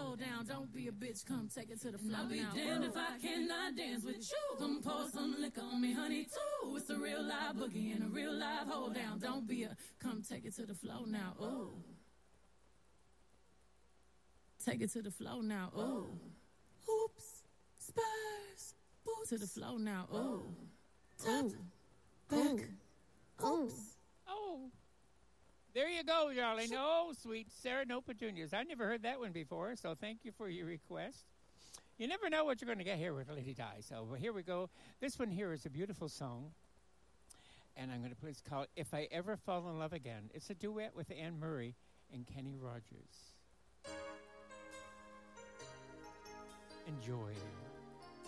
hold down. Don't be a bitch, come take it to the floor. I'll be damned if I cannot dance with you. Come pour some liquor on me, honey, too. It's a real live boogie and a real live hold down. Don't be a, come take it to the floor now. Ooh. Take it to the floor now. Ooh. Hoops, Spurs, boots to the floor now. Ooh. Top, back, oops. Oh. There you go, darling. Oh, sweet Sarah No Petunias. I never heard that one before, so thank you for your request. You never know what you're going to get here with Lady Di. So here we go. This one here is a beautiful song, and I'm going to put it's called If I Ever Fall in Love Again. It's a duet with Anne Murray and Kenny Rogers. Enjoy.